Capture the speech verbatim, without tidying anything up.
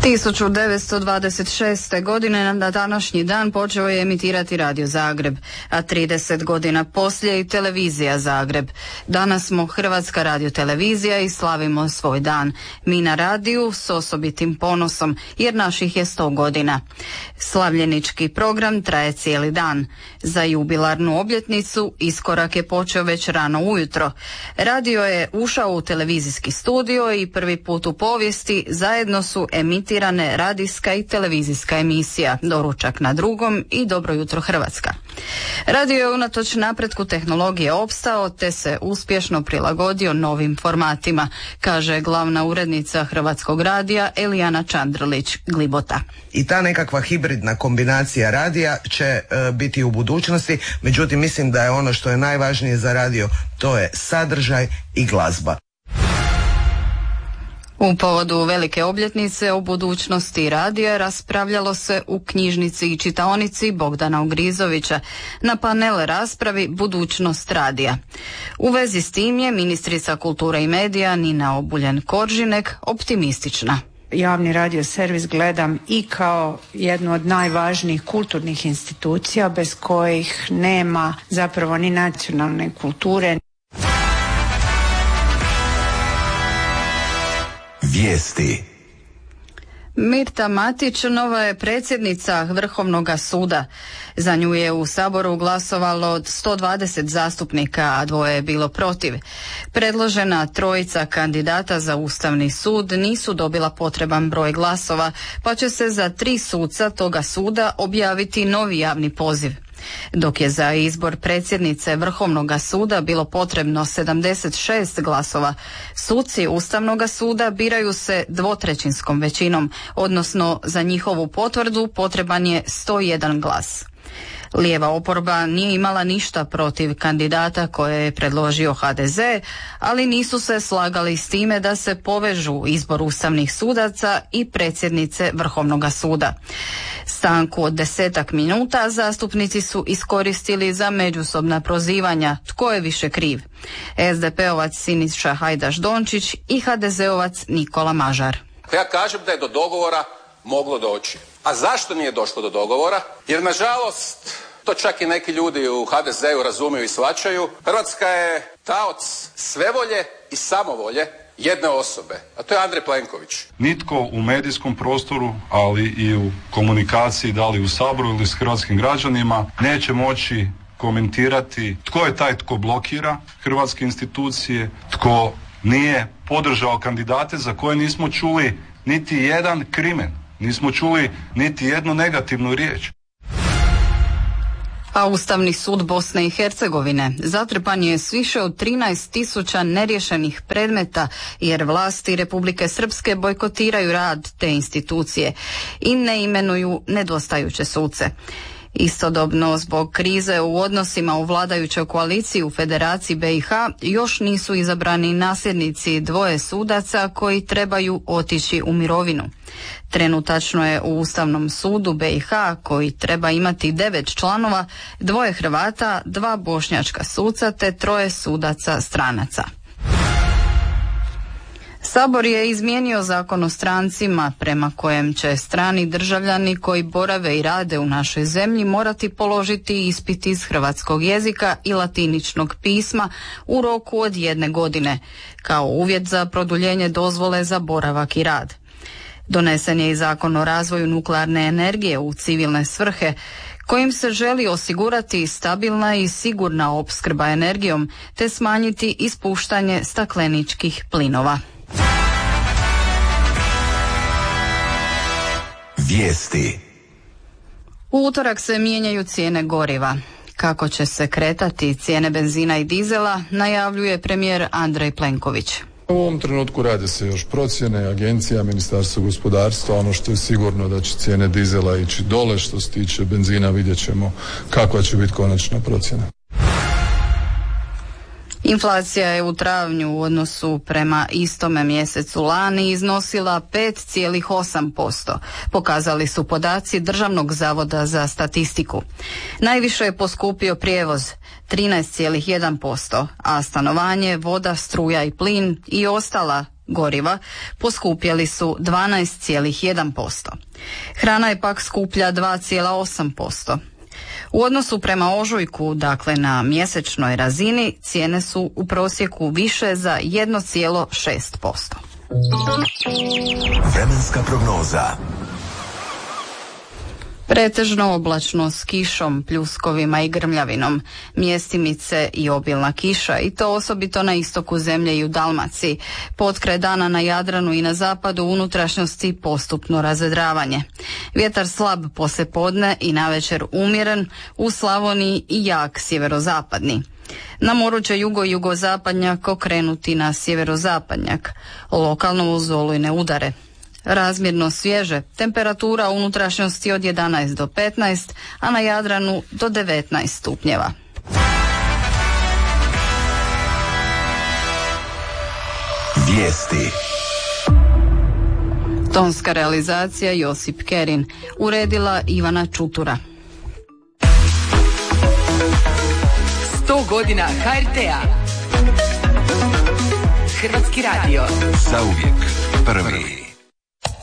tisuću devetsto dvadeset šeste. godine na današnji dan počeo je emitirati Radio Zagreb, a trideset godina poslije i Televizija Zagreb. Danas smo Hrvatska radiotelevizija i slavimo svoj dan. Mi na radiju s osobitim ponosom, jer naših je sto godina. Slavljenički program traje cijeli dan. Za jubilarnu obljetnicu iskorak je počeo već rano ujutro. Radio je ušao u televizijski studio i prvi put u povijesti zajedno su emitirani radijska i televizijska emisija Doručak na drugom i Dobro jutro Hrvatska. Radio je unatoč napretku tehnologije opstao te se uspješno prilagodio novim formatima, kaže glavna urednica Hrvatskog radija Elijana Čandrlić-Glibota. I ta nekakva hibridna kombinacija radija će e, biti u budućnosti, međutim mislim da je ono što je najvažnije za radio, to je sadržaj i glazba. U povodu velike obljetnice o budućnosti radija raspravljalo se u knjižnici i čitaonici Bogdana Ogrizovića na panel raspravi Budućnost radija. U vezi s tim je ministrica kulture i medija Nina Obuljen-Koržinek optimistična. Javni radio servis gledam i kao jednu od najvažnijih kulturnih institucija bez kojih nema zapravo ni nacionalne kulture. Vijesti. Mirta Matić nova je predsjednica Vrhovnog suda. Za nju je u Saboru glasovalo od sto dvadeset zastupnika, a dvoje je bilo protiv. Predložena trojica kandidata za Ustavni sud nisu dobila potreban broj glasova, pa će se za tri suca toga suda objaviti novi javni poziv. Dok je za izbor predsjednice Vrhovnog suda bilo potrebno sedamdeset šest glasova, suci Ustavnog suda biraju se dvotrećinskom većinom, odnosno za njihovu potvrdu potreban je sto jedan glas. Lijeva oporba nije imala ništa protiv kandidata koje je predložio ha de ze, ali nisu se slagali s time da se povežu izbor ustavnih sudaca i predsjednice Vrhovnog suda. Stanku od desetak minuta zastupnici su iskoristili za međusobna prozivanja tko je više kriv. es de pe ovac Siniša Hajdaš Dončić i ha de ze ovac Nikola Mažar. Ja kažem da je do dogovora moglo doći. A zašto nije došlo do dogovora? Jer nažalost, to čak i neki ljudi u ha de zeu razumiju i shvaćaju, Hrvatska je taoc svevolje i samovolje jedne osobe, a to je Andrej Plenković. Nitko u medijskom prostoru, ali i u komunikaciji, da li u Saboru ili s hrvatskim građanima, neće moći komentirati tko je taj tko blokira hrvatske institucije, tko nije podržao kandidate za koje nismo čuli niti jedan krimen, nismo čuli niti jednu negativnu riječ. A Ustavni sud Bosne i Hercegovine zatrpan je s više od trinaest tisuća neriješenih predmeta jer vlasti Republike Srpske bojkotiraju rad te institucije i ne imenuju nedostajuće suce. Istodobno, zbog krize u odnosima u vladajućoj koaliciji u Federaciji be i ha još nisu izabrani nasljednici dvoje sudaca koji trebaju otići u mirovinu. Trenutačno je u Ustavnom sudu be i ha, koji treba imati devet članova, dvoje Hrvata, dva bošnjačka suca te troje sudaca stranaca. Sabor je izmijenio zakon o strancima prema kojem će strani državljani koji borave i rade u našoj zemlji morati položiti ispit iz hrvatskog jezika i latiničnog pisma u roku od jedne godine, kao uvjet za produljenje dozvole za boravak i rad. Donesen je i zakon o razvoju nuklearne energije u civilne svrhe, kojim se želi osigurati stabilna i sigurna opskrba energijom te smanjiti ispuštanje stakleničkih plinova. Vijesti. U utorak se mijenjaju cijene goriva. Kako će se kretati cijene benzina i dizela, najavljuje premijer Andrej Plenković. U ovom trenutku rade se još procjene agencija, Ministarstva gospodarstva, ono što je sigurno da će cijene dizela ići dole, što se tiče benzina vidjet ćemo kakva će biti konačna procjena. Inflacija je u travnju u odnosu prema istome mjesecu lani iznosila pet zarez osam posto. Pokazali su podaci Državnog zavoda za statistiku. Najviše je poskupio prijevoz trinaest zarez jedan posto, a stanovanje, voda, struja i plin i ostala goriva poskupjeli su dvanaest zarez jedan posto. Hrana je pak skuplja dva zarez osam posto. U odnosu prema ožujku, dakle na mjesečnoj razini, cijene su u prosjeku više za jedan zarez šest posto. Vremenska prognoza. Pretežno oblačno s kišom, pljuskovima i grmljavinom, mjestimice i obilna kiša, i to osobito na istoku zemlje i u Dalmaciji. Potkraj dana na Jadranu i na zapadu unutrašnjosti postupno razvedravanje. Vjetar slab poslijepodne i navečer umjeren, u Slavoniji i jak sjeverozapadni. Na moru će jugo-jugozapadnjak okrenuti na sjeverozapadnjak, lokalno uz olujne udare. Razmjerno svježe, temperatura u unutrašnjosti od jedanaest do petnaest, a na Jadranu do devetnaest stupnjeva. Vijesti. Tonska realizacija Josip Kerin, uredila Ivana Čutura. sto godina ha er te a. Hrvatski radio. Zauvijek prvi.